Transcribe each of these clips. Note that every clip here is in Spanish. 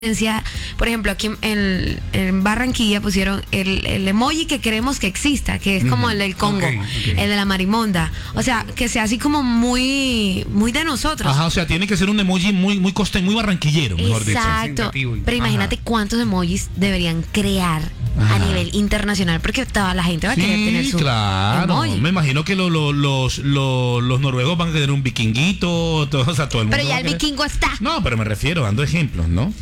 por ejemplo, aquí en Barranquilla pusieron el emoji que queremos que exista, que es como el del Congo, el de la marimonda. O sea, que sea así como muy de nosotros. Ajá, o sea, tiene que ser un emoji muy costeño, muy barranquillero, mejor dicho. Exacto. Pero imagínate cuántos emojis deberían crear a nivel internacional, porque toda la gente va a querer tener su emoji. Me imagino que los noruegos van a tener un vikinguito, todo, o sea, todo el mundo. Pero ya el vikingo está. No, pero me refiero, dando ejemplos, ¿no?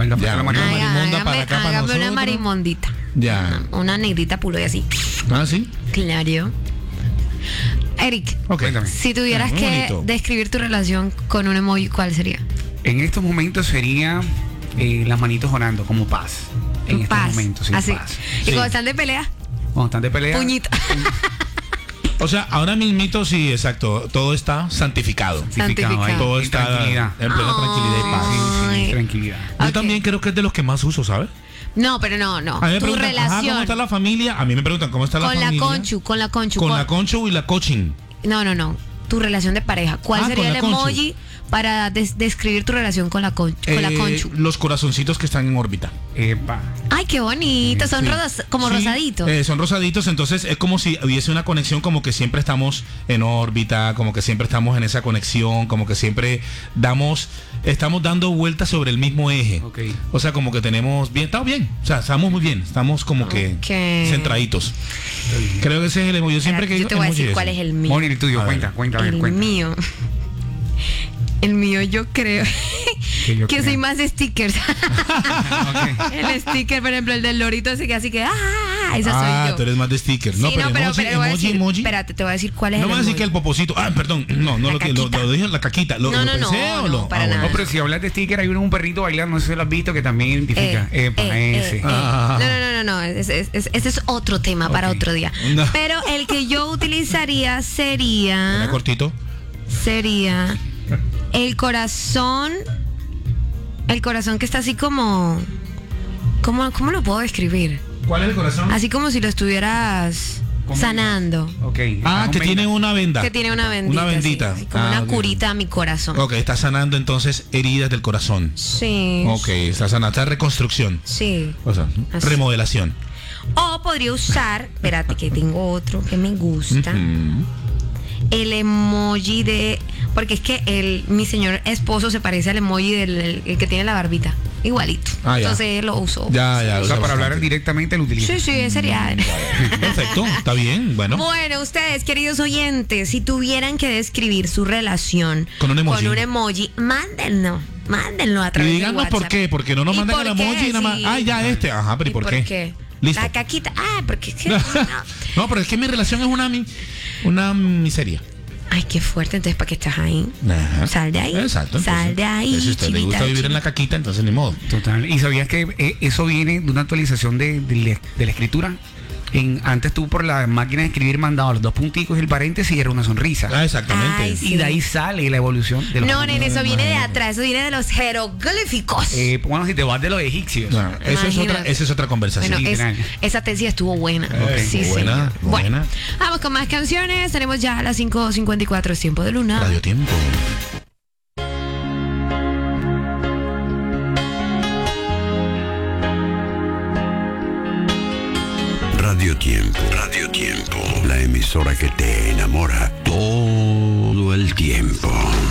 Hágame una marimondita. Ya. Una negrita pulo y así. Ah, sí. Claro. Eric, si tuvieras que describir tu relación con un emoji, ¿cuál sería? En estos momentos sería las manitos orando, como paz. En estos momentos, sí, así. paz. ¿Y cuando están de pelea? Cuando están de pelea. Puñito. O sea, ahora mismito, sí, exacto. Todo está santificado. Todo está en plena tranquilidad y paz. Sí, tranquilidad. Yo también creo que es de los que más uso, ¿sabes? No, pero no. A mí me tu preguntan, relación. ¿cómo está la familia? A mí me preguntan, ¿cómo está la familia? Con la conchu. Con la conchu y la coaching. No. Tu relación de pareja. ¿Cuál sería el emoji para describir tu relación con la conchu? Los corazoncitos que están en órbita. Ay, qué bonito. Son rosaditos. Son rosaditos, entonces es como si hubiese una conexión, como que siempre estamos en órbita, como que siempre estamos en esa conexión, como que siempre estamos dando vueltas sobre el mismo eje. O sea, como que estamos bien, o sea, estamos muy bien, estamos como que centraditos. Creo que ese es el emoji. Yo te voy a decir cuál es el mío. Moni, el tuyo, cuenta. El mío yo creo que soy más stickers. El sticker, por ejemplo, el del lorito así que esa soy yo. Tú eres más de stickers. Sí, pero emoji. Espérate, te voy a decir cuál es el emoji. No me vas a decir que el poposito. Perdón. No lo dije la caquita. No, para nada. No, pero si hablas de sticker, hay un perrito bailando, no sé si lo has visto, que también identifica. Ese. No. Ese es otro tema para otro día. No. Pero el que yo utilizaría sería... cortito. Sería... El corazón que está así como... ¿Cómo lo puedo describir? ¿Cuál es el corazón? Así como si lo estuvieras sanando. Que tiene una venda. Que tiene una bendita. Una bendita. Así, como una curita a mi corazón. Está sanando entonces heridas del corazón. Sí. Está sanando. Está reconstrucción. Sí. O sea, remodelación. O podría usar, espérate que tengo otro que me gusta. El emoji de... Porque es que mi señor esposo se parece al emoji del el que tiene la barbita. Igualito. Entonces lo uso. O sea, para hablar directamente lo utilizo. Sí, sería. Perfecto, está bien, bueno. Bueno, ustedes, queridos oyentes, si tuvieran que describir su relación con un emoji, mándenlo a través de díganos WhatsApp. por qué, porque no nos mandan el emoji y nada más. Pero ¿y por qué? Listo. La caquita. Porque es que no, pero es que mi relación es una miseria. Ay, qué fuerte, entonces ¿para qué estás ahí? Sal de ahí. Exacto. Sal de ahí. Si a usted le gusta vivir en la caquita, entonces ni modo. Total. ¿Y sabías que eso viene de una actualización de la escritura? Antes tú por la máquina de escribir mandaba los dos punticos y el paréntesis y era una sonrisa. Exactamente. Ay, sí. Y de ahí sale la evolución de los... No, nene, eso viene de atrás, eso viene de los jeroglíficos. Bueno, si te vas de los egipcios. Esa es otra conversación. Bueno, esa tesis estuvo buena. Sí, buena. Bueno, vamos con más canciones. Tenemos ya a las 5:54, Tiempo de Luna. Radio Tiempo. Radio Tiempo, la emisora que te enamora todo el tiempo.